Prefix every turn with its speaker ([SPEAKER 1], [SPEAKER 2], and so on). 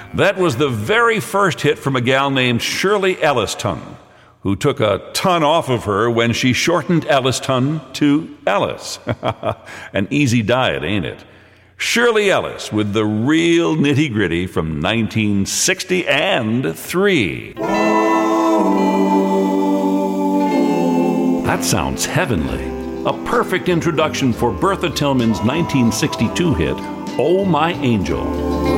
[SPEAKER 1] That was the very first hit from a gal named Shirley Elliston, who took a ton off of her when she shortened Elliston to Ellis. An easy diet, ain't it? Shirley Ellis with the real nitty-gritty from 1963. That sounds heavenly. A perfect introduction for Bertha Tillman's 1962 hit, Oh My Angel.